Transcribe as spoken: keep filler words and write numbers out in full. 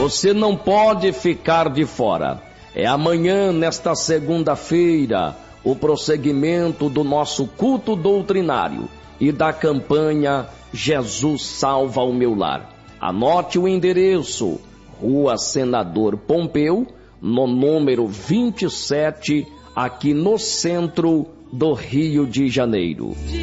Você não pode ficar de fora. É amanhã, nesta segunda-feira, o prosseguimento do nosso culto doutrinário e da campanha Jesus Salva o Meu Lar. Anote o endereço: Rua Senador Pompeu, no número vinte e sete, aqui no centro do Rio de Janeiro.